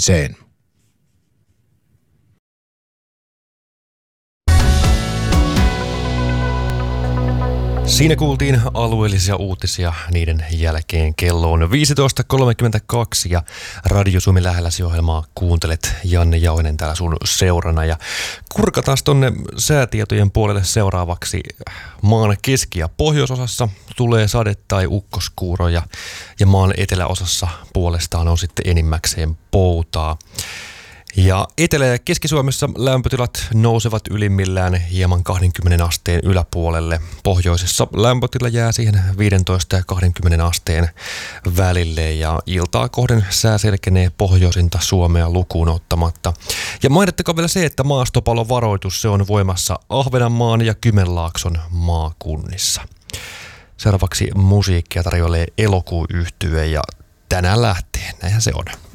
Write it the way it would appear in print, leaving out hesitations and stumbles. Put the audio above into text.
uutiseen. Siinä kuultiin alueellisia uutisia, niiden jälkeen kello on 15.32 ja Radio Suomi lähelläsi ohjelmaa kuuntelet. Janne Jauhinen täällä sun seurana ja kurkataan tonne säätietojen puolelle seuraavaksi. Maan keski- ja pohjoisosassa tulee sade- tai ukkoskuuroja ja maan eteläosassa puolestaan on sitten enimmäkseen poutaa. Ja Etelä- ja Keski-Suomessa lämpötilat nousevat ylimmillään hieman 20 asteen yläpuolelle. Pohjoisessa lämpötila jää siihen 15 ja 20 asteen välille ja iltaa kohden sää selkenee pohjoisinta Suomea lukuun ottamatta. Ja mainittakaa vielä se, että maastopalovaroitus se on voimassa Ahvenanmaan ja Kymenlaakson maakunnissa. Seuraavaksi musiikkia tarjoilee Elokuu-yhtye ja tänään lähtee, näinhän se on.